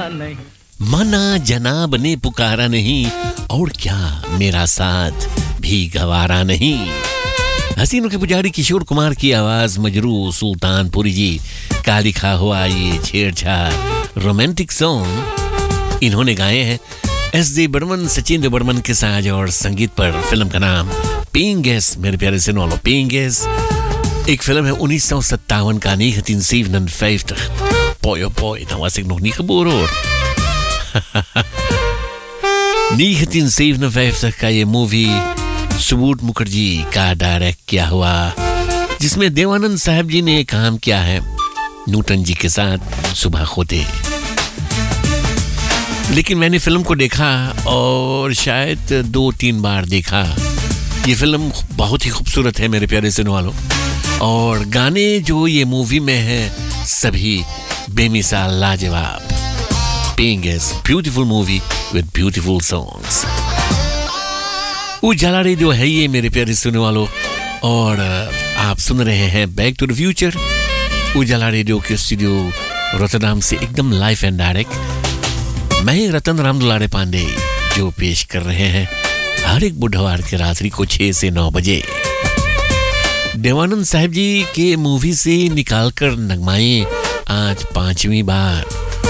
नहीं, मना जनाब ने पुकारा नहीं, और क्या मेरा साथ भी गवारा नहीं। हसीनों के पुजारी किशोर कुमार की आवाज, मजरू सुल्तानपुरी जी का लिखा हुआ ये छेड़छाड़ रोमांटिक सॉन्ग इन्होंने गाए हैं एस.डी. बर्मन, सचिन बर्मन के साथ, और संगीत पर फिल्म का नाम पेइंग गेस्ट. मेरे प्यारे सुनो लो, पेइंग गेस्ट एक फिल्म है 1957 का, 1957. Poi, dan was ik nog niet geboren hoor. 1957 का ये मूवी सुबोध मुखर्जी का डायरेक्ट किया हुआ, जिसमें देवानंद साहब जी ने काम किया है नूतन जी के साथ सुबह होते. लेकिन मैंने फिल्म को देखा और शायद 2-3 बार देखा. ये फिल्म बहुत ही खूबसूरत है मेरे प्यारे सुनने वालों, और गाने जो ये मूवी में है सभी बेमिसाल, लाजवाब. Being a beautiful movie with beautiful songs. Ujala radio है ये मेरे प्यारे सुनने वालों, और आप सुन रहे हैं back to the future Ujala radio के स्टूडियो रोटरडैम से एकदम लाइव एंड डायरेक्ट. मैं रतन राम दुलारे पांडे जो पेश कर रहे हैं हर एक बुधवार के रात्रि को 6 से 9 बजे. देवानंद साहब जी के मूवी से निकालकर नगमाएं आज 5वीं बार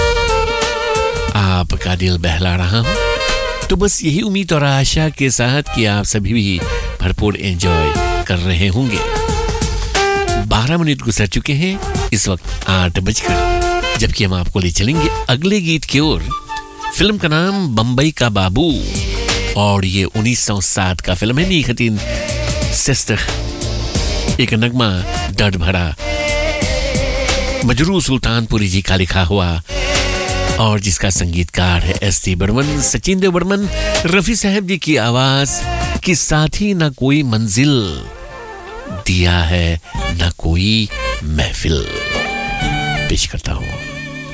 आपका दिल बहला रहा हूं. तो बस यही उम्मीद और आशा के साथ कि आप सभी भी भरपूर एंजॉय कर रहे होंगे. 12 मिनट गुजर चुके हैं, इस वक्त 8 बजकर, जबकि हम आपको ले चलेंगे अगले गीत की ओर. फिल्म का नाम बंबई का बाबू, और ये 1907 का फिल्म है. 1960 एक नगमा दर्द भरा मजरू सुल्तानपुरी जी का लिखा हुआ, और जिसका संगीतकार है एस.डी. बर्मन, सचिन देव बर्मन, रफी साहब जी की आवाज के साथ ही ना कोई मंजिल दिया है ना कोई महफिल पेश करता हूं.